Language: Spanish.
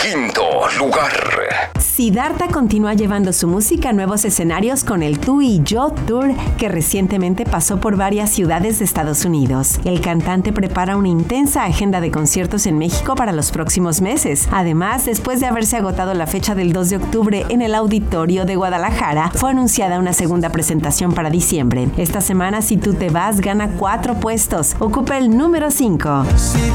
quinto lugar. Siddhartha continúa llevando su música a nuevos escenarios con el Tú y Yo Tour, que recientemente pasó por varias ciudades de Estados Unidos. El cantante prepara una intensa agenda de conciertos en México para los próximos meses. Además, después de haberse agotado la fecha del 2 de octubre en el Auditorio de Guadalajara, fue anunciada una segunda presentación para diciembre. Esta semana, Si tú te vas, gana 4 puestos. Ocupa el número 5.